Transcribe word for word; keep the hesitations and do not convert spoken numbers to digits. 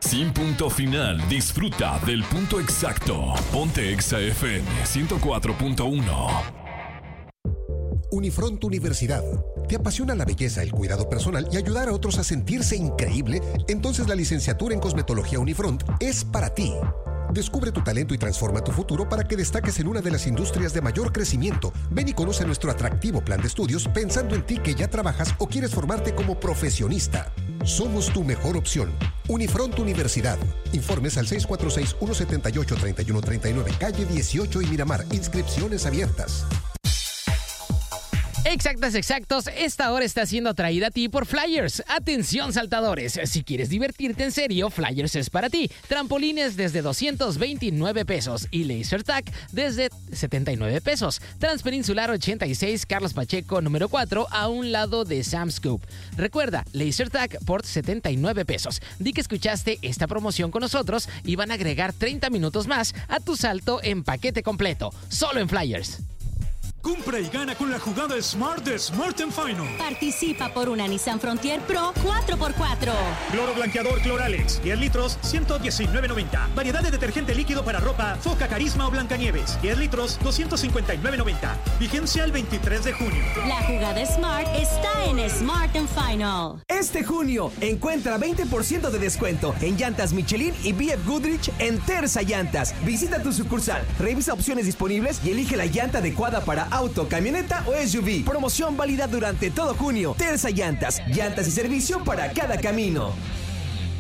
Sin punto final, disfruta del punto exacto. Ponte Exa F M ciento cuatro punto uno. Unifront Universidad. ¿Te apasiona la belleza, el cuidado personal y ayudar a otros a sentirse increíble? Entonces la licenciatura en Cosmetología Unifront es para ti. Descubre tu talento y transforma tu futuro para que destaques en una de las industrias de mayor crecimiento. Ven y conoce nuestro atractivo plan de estudios pensando en ti que ya trabajas o quieres formarte como profesionista. Somos tu mejor opción. Unifront Universidad. Informes al seis cuatro seis, uno siete ocho, tres uno tres nueve, calle dieciocho y Miramar. Inscripciones abiertas. Exactas, exactos, esta hora está siendo traída a ti por Flyers. Atención, saltadores, si quieres divertirte en serio, Flyers es para ti. Trampolines desde doscientos veintinueve pesos y Laser Tag desde setenta y nueve pesos. Transpeninsular ochenta y seis, Carlos Pacheco, número cuatro, a un lado de Sam Scoop. Recuerda, Laser Tag por setenta y nueve pesos. Di que escuchaste esta promoción con nosotros y van a agregar treinta minutos más a tu salto en paquete completo, solo en Flyers. Compra y gana con la jugada Smart de Smart and Final. Participa por una Nissan Frontier Pro cuatro por cuatro. Cloro blanqueador Cloralex, diez litros, ciento diecinueve noventa. Variedad de detergente líquido para ropa, Foca, Carisma o Blancanieves, diez litros, doscientos cincuenta y nueve noventa. Vigencia el veintitrés de junio. La jugada Smart está en Smart and Final. Este junio, encuentra veinte por ciento de descuento en llantas Michelin y B F Goodrich en Terza Llantas. Visita tu sucursal, revisa opciones disponibles y elige la llanta adecuada para auto, camioneta o S U V. Promoción válida durante todo junio. Terza Llantas, llantas y servicio para cada camino.